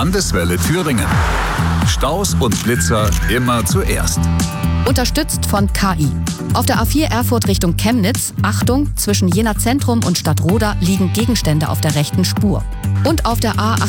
Landeswelle Thüringen. Staus und Blitzer immer zuerst. Unterstützt von KI. Auf der A4 Erfurt Richtung Chemnitz, Achtung, zwischen Jena Zentrum und Stadtroda liegen Gegenstände auf der rechten Spur. Und auf der A